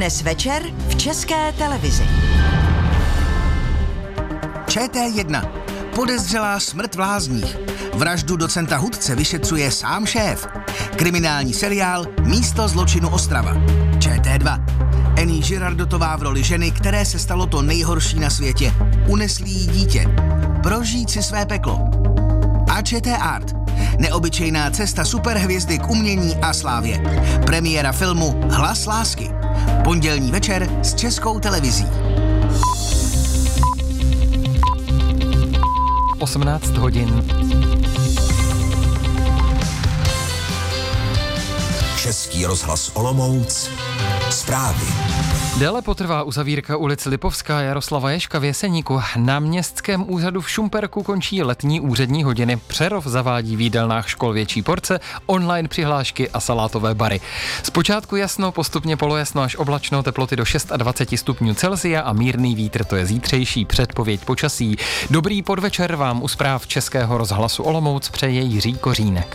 Dnes večer v České televizi. ČT1. Podezřelá smrt v Lázních. Vraždu docenta Hudce vyšetřuje sám šéf. Kriminální seriál Místo zločinu Ostrava. ČT2. Annie Girardotová v roli ženy, které se stalo to nejhorší na světě. Unesli jí dítě. Prožít si své peklo. A ČT Art. Neobyčejná cesta superhvězdy k umění a slávě. Premiéra filmu Hlas lásky. Pondělní večer s Českou televizí. 18 hodin. Český rozhlas Olomouc. Zprávy. Déle potrvá uzavírka ulic Lipovská Jaroslava Ježka v Jeseníku. Na městském úřadu v Šumperku končí letní úřední hodiny. Přerov zavádí v jídelnách škol větší porce, online přihlášky a salátové bary. Zpočátku jasno, postupně polojasno až oblačno, teploty do 26 stupňů Celsia a mírný vítr, to je zítřejší předpověď počasí. Dobrý podvečer vám u zpráv Českého rozhlasu Olomouc přeje Jiří Kořínek.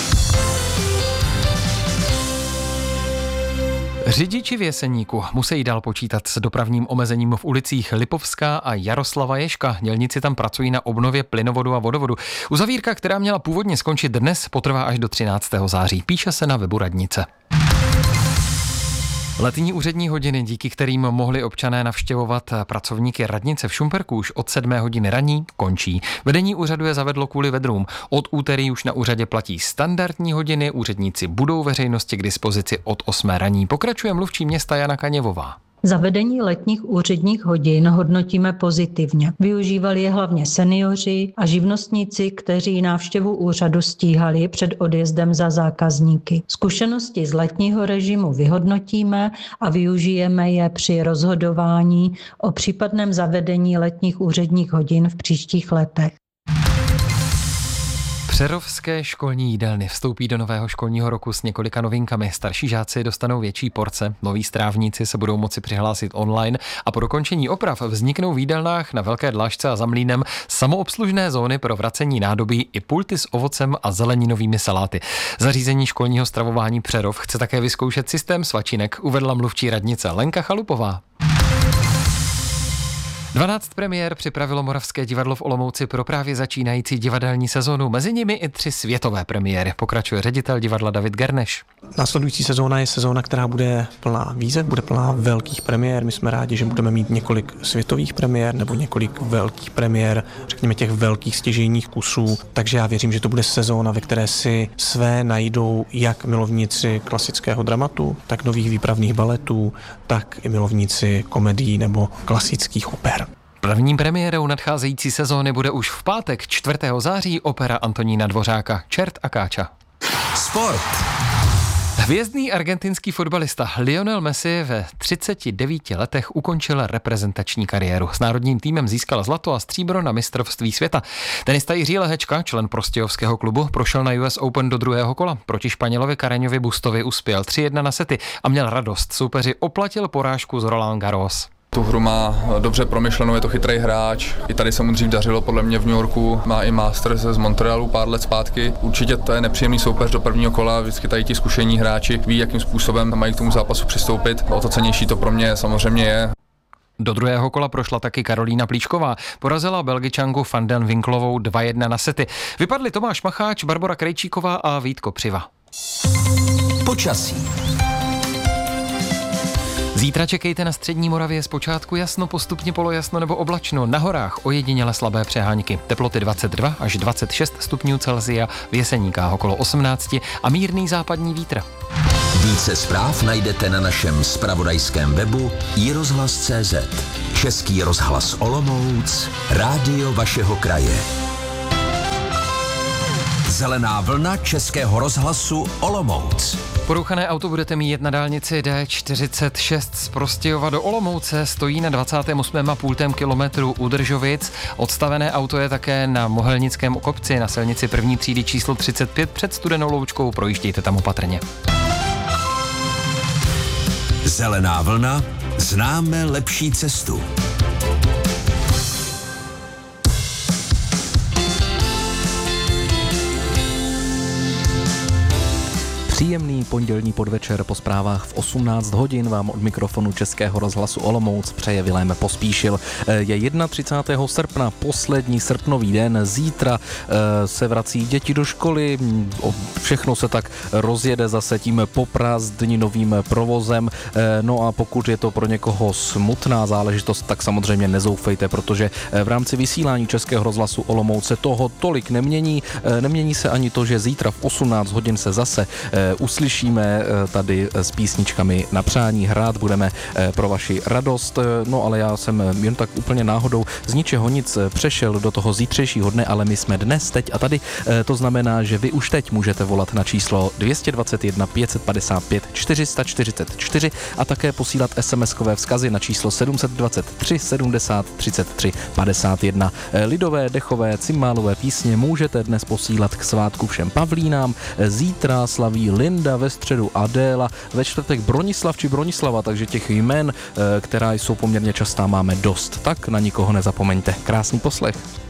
Řidiči v Jeseníku musí dál počítat s dopravním omezením v ulicích Lipovská a Jaroslava Ježka. Dělníci tam pracují na obnově plynovodu a vodovodu. Uzavírka, která měla původně skončit dnes, potrvá až do 13. září. Píše se na webu radnice. Letní úřední hodiny, díky kterým mohli občané navštěvovat pracovníky radnice v Šumperku už od 7 hodiny raní, končí. Vedení úřadu je zavedlo kvůli vedrům. Od úterý už na úřadě platí standardní hodiny, úředníci budou veřejnosti k dispozici od 8 raní. Pokračuje mluvčí města Jana Kaněvová. Zavedení letních úředních hodin hodnotíme pozitivně. Využívali je hlavně seniori a živnostníci, kteří návštěvu úřadu stíhali před odjezdem za zákazníky. Zkušenosti z letního režimu vyhodnotíme a využijeme je při rozhodování o případném zavedení letních úředních hodin v příštích letech. Přerovské školní jídelny vstoupí do nového školního roku s několika novinkami. Starší žáci dostanou větší porce, noví strávníci se budou moci přihlásit online a po dokončení oprav vzniknou v jídelnách na Velké Dlážce a za Mlýnem samoobslužné zóny pro vracení nádobí i pulty s ovocem a zeleninovými saláty. Zařízení školního stravování Přerov chce také vyzkoušet systém svačinek, uvedla mluvčí radnice Lenka Chalupová. 12 premiér připravilo Moravské divadlo v Olomouci pro právě začínající divadelní sezónu, mezi nimi i 3 světové premiéry, pokračuje ředitel divadla David Gerneš. Následující sezóna je sezóna, která bude plná výzev, bude plná velkých premiér. My jsme rádi, že budeme mít několik světových premiér nebo několik velkých premiér, řekněme těch velkých stěžejních kusů, takže já věřím, že to bude sezóna, ve které si své najdou jak milovníci klasického dramatu, tak nových výpravných baletů, tak i milovníci komedií nebo klasických oper. První premiérou nadcházející sezóny bude už v pátek 4. září opera Antonína Dvořáka Čert a Káča. Sport. Hvězdný argentinský fotbalista Lionel Messi ve 39 letech ukončil reprezentační kariéru. S národním týmem získal zlato a stříbro na mistrovství světa. Tenista Jiří Lehečka, člen prostějovského klubu, prošel na US Open do druhého kola. Proti Španělovi Carreñovi Bustovi uspěl 3-1 na sety a měl radost. Soupeři oplatil porážku z Roland Garros. Tu hru má dobře promyšlenou, je to chytrý hráč. I tady se mu dřív dařilo, podle mě v New Yorku, má i Masters z Montrealu pár let zpátky. Určitě to je nepříjemný soupeř do prvního kola, vždycky tady ti zkušení hráči ví, jakým způsobem mají k tomu zápasu přistoupit. O to cennější to pro mě samozřejmě je. Do druhého kola prošla taky Karolína Plíšková. Porazila Belgičanku Van den Winklovou 2-1 na sety. Vypadli Tomáš Macháč, Barbora Krejčíková a Vítko Přiva. Počasí. Zítra čekejte na střední Moravě zpočátku jasno, postupně polojasno nebo oblačno. Na horách ojediněle slabé přehánky. Teploty 22 až 26 stupňů Celsia, v Jeseníkách okolo 18 a mírný západní vítr. Více zpráv najdete na našem zpravodajském webu iRozhlas.cz. Český rozhlas Olomouc, rádio vašeho kraje. Zelená vlna Českého rozhlasu Olomouc. Porouchané auto budete mít na dálnici D46 z Prostějova do Olomouce, stojí na 28,5 kilometru u Držovic. Odstavené auto je také na Mohelnickém kopci na silnici první třídy číslo 35 před Studenou Loučkou, projíždějte tam opatrně. Zelená vlna, známe lepší cestu. Příjemný pondělní podvečer po zprávách v 18 hodin vám od mikrofonu Českého rozhlasu Olomouc přeje Vilém Pospíšil. Je 31. srpna, poslední srpnový den, zítra se vrací děti do školy, všechno se tak rozjede zase tím poprázdninovým provozem, no a pokud je to pro někoho smutná záležitost, tak samozřejmě nezoufejte, protože v rámci vysílání Českého rozhlasu Olomouc se toho tolik nemění. Nemění se ani to, že zítra v 18 hodin se zase uslyšíme tady s písničkami na přání, hrát budeme pro vaši radost, no ale já jsem jen tak úplně náhodou z ničeho nic přešel do toho zítřejšího dne, ale my jsme dnes, teď a tady, to znamená, že vy už teď můžete volat na číslo 221 555 444 a také posílat SMS-kové vzkazy na číslo 723 70 33 51. Lidové, dechové, cymbálové písně můžete dnes posílat k svátku všem Pavlínám, zítra slaví Linda, ve středu Adéla, ve čtvrtek Bronislav či Bronislava, takže těch jmen, která jsou poměrně častá, máme dost. Tak na nikoho nezapomeňte. Krásný poslech.